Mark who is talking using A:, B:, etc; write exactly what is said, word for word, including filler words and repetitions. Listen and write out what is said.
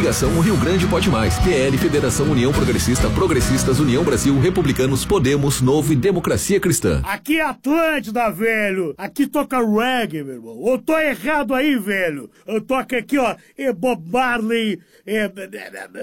A: Coligação O Rio Grande Pode Mais, P L, Federação União Progressista, Progressistas, União Brasil, Republicanos, Podemos, Novo e Democracia Cristã.
B: Aqui é Atlântida, velho. Aqui toca reggae, meu irmão. Eu tô errado aí, velho. Eu toco aqui, ó, é Bob Marley, é...